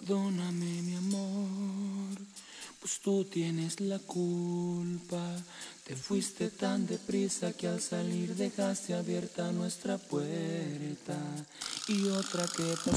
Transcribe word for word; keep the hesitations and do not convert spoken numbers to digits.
Perdóname, mi amor, pues tú tienes la culpa. Te fuiste tan deprisa que al salir dejaste abierta nuestra puerta. Y otra que pasó